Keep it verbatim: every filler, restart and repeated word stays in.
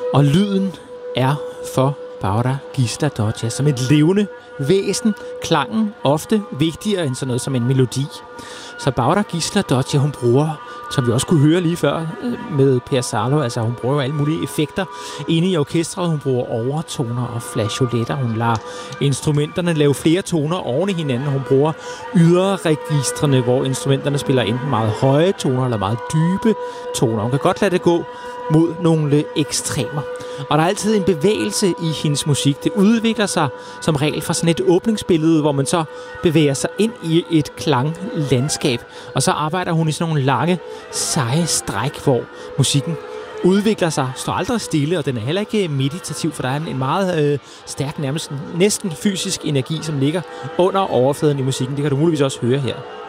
Og lyden er for Bára Gísladóttir som et levende væsen. Klangen ofte vigtigere end sådan noget som en melodi. Så Bára Gísladóttir, hun bruger, som vi også kunne høre lige før med Per Salo, altså hun bruger jo alle mulige effekter inde i orkestret. Hun bruger overtoner og flageoletter. Hun lader instrumenterne lave flere toner oven i hinanden. Hun bruger yderregistrene, hvor instrumenterne spiller enten meget høje toner eller meget dybe toner. Hun kan godt lade det gå mod nogle ekstremer. Og der er altid en bevægelse i hendes musik. Det udvikler sig som regel fra sådan et åbningsbillede, hvor man så bevæger sig ind i et klanglandskab. Og så arbejder hun i sådan nogle lange, seje stræk, hvor musikken udvikler sig, står aldrig stille, og den er heller ikke meditativ, for der er en meget øh, stærk, nærmest næsten fysisk energi, som ligger under overfladen i musikken. Det kan du muligvis også høre her.